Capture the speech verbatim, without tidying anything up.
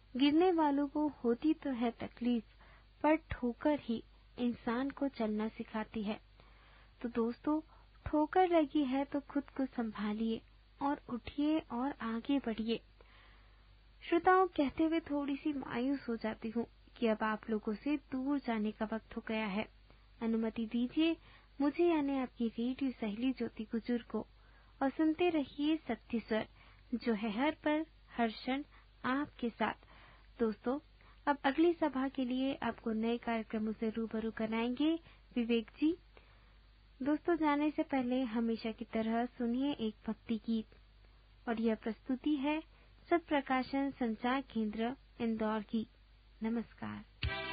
गिरने वालों को होती तो है तकलीफ, पर ठोकर ही इंसान को चलना सिखाती है। तो दोस्तों, ठोकर लगी है तो खुद को संभालिए और उठिए और आगे बढ़िए। श्रोताओं, कहते हुए थोड़ी सी मायूस हो जाती हूँ कि अब आप लोगों से दूर जाने का वक्त हो गया है। अनुमति दीजिए मुझे यानी आपकी रेडियो सहेली ज्योति गुजर को, और सुनते रहिए सत्य स्वर, जो है हर पल हर क्षण आपके साथ। दोस्तों, अब अगली सभा के लिए आपको नए कार्यक्रमों से रूबरू कराएंगे विवेक जी। दोस्तों, जाने से पहले हमेशा की तरह सुनिए एक भक्ति गीत, और यह प्रस्तुति है सत्प्रकाशन संचार केंद्र इंदौर की। नमस्कार।